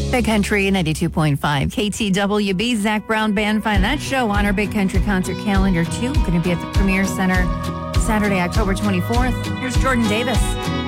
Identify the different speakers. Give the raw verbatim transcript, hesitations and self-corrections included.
Speaker 1: Big Country ninety-two point five K T W B. Zach Brown Band. Find that show on our Big Country concert calendar, too. Going to be at the Premier Center Saturday, October twenty-fourth. Here's Jordan Davis.